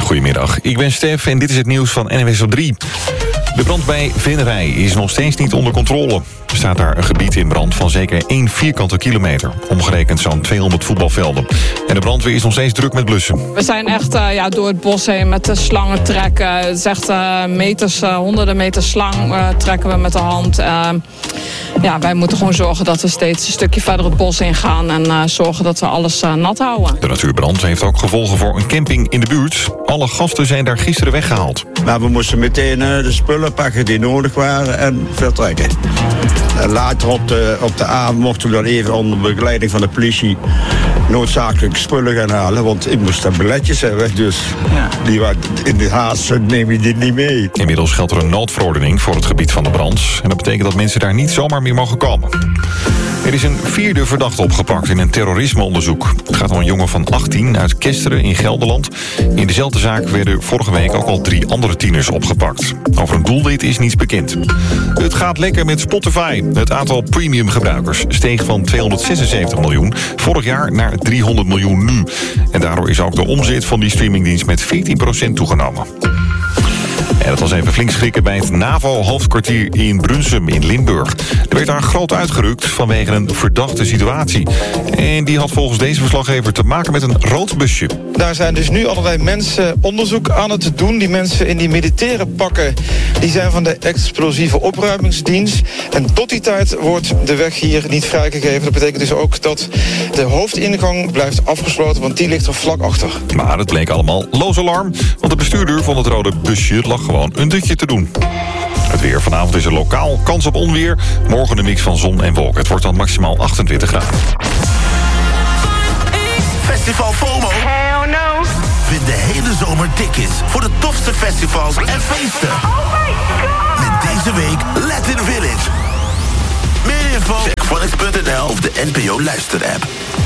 Goedemiddag, ik ben Stef en dit is het nieuws van NWS op 3. De brand bij Venray is nog steeds niet onder controle. Er staat daar een gebied in brand van zeker 1 vierkante kilometer. Omgerekend zo'n 200 voetbalvelden. En de brandweer is nog steeds druk met blussen. We zijn echt door het bos heen met de slangen trekken. Het is echt meters, honderden meters slang trekken we met de hand. Wij moeten gewoon zorgen dat we steeds een stukje verder het bos in gaan. En zorgen dat we alles nat houden. De natuurbrand heeft ook gevolgen voor een camping in de buurt. Alle gasten zijn daar gisteren weggehaald. Maar we moesten meteen de spullen pakken die nodig waren en vertrekken. En later op de avond mochten we dan even onder begeleiding van de politie noodzakelijk spullen gaan halen. Want ik moest daar billetjes hebben, dus die waren in de haast neem je dit niet mee. Inmiddels geldt er een noodverordening voor het gebied van de brand. En dat betekent dat mensen daar niet zomaar meer mogen komen. Er is een 4e verdachte opgepakt in een terrorismeonderzoek. Het gaat om een jongen van 18 uit Kesteren in Gelderland. In dezelfde zaak werden vorige week ook al 3 andere tieners opgepakt. Over een doelwit is niets bekend. Het gaat lekker met Spotify. Het aantal premium gebruikers steeg van 276 miljoen vorig jaar naar 300 miljoen nu. En daardoor is ook de omzet van die streamingdienst met 14% toegenomen. En dat was even flink schrikken bij het NAVO-hoofdkwartier in Brunsum in Limburg. Er werd daar groot uitgerukt vanwege een verdachte situatie. En die had volgens deze verslaggever te maken met een rood busje. Daar zijn dus nu allerlei mensen onderzoek aan het doen. Die mensen in die militaire pakken, die zijn van de explosieve opruimingsdienst. En tot die tijd wordt de weg hier niet vrijgegeven. Dat betekent dus ook dat de hoofdingang blijft afgesloten, want die ligt er vlak achter. Maar het bleek allemaal loos alarm, want de bestuurder van het rode busje lag gewoon een dutje te doen. Het weer. Vanavond is er lokaal kans op onweer. Morgen een mix van zon en wolken. Het wordt dan maximaal 28 graden. Festival FOMO? Hell no. Vind de hele zomer tickets voor de tofste festivals en feesten. Oh my god. Met deze week Latin Village. Meer info? Check phonics.nl of de NPO luisterapp.